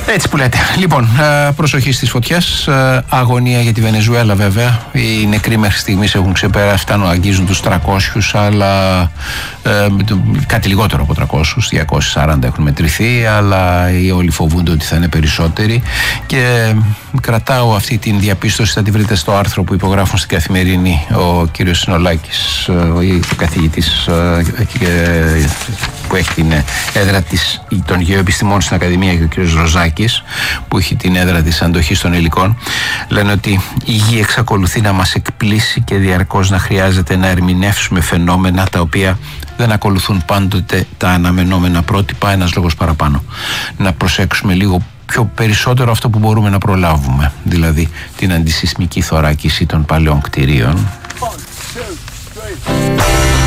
Έτσι που λέτε. Λοιπόν, προσοχή στις φωτιές. Αγωνία για τη Βενεζουέλα, βέβαια. Οι νεκροί μέχρι στιγμής έχουν ξεπεράσει, αγγίζουν τους 300, αλλά κάτι λιγότερο από 300, 240 έχουν μετρηθεί, αλλά όλοι φοβούνται ότι θα είναι περισσότεροι. Και κρατάω αυτή την διαπίστωση, θα τη βρείτε στο άρθρο που υπογράφουν στην Καθημερινή ο κύριος Συνολάκης, ο καθηγητής που έχει την έδρα των γεωεπιστημών στην Ακαδημία, και ο κύριος Ροζάκης που έχει την έδρα της αντοχής των υλικών. Λένε ότι η γη εξακολουθεί να μας εκπλήσει και διαρκώς να χρειάζεται να ερμηνεύσουμε φαινόμενα τα οποία δεν ακολουθούν πάντοτε τα αναμενόμενα πρότυπα. Ένας λόγος παραπάνω να προσέξουμε λίγο πιο περισσότερο αυτό που μπορούμε να προλάβουμε, δηλαδή την αντισυσμική θωράκιση των παλαιών κτηρίων.